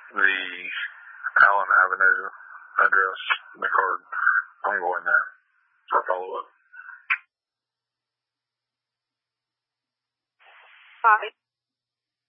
the Allen Avenue address in the card. I'm going there for follow-up. Bye.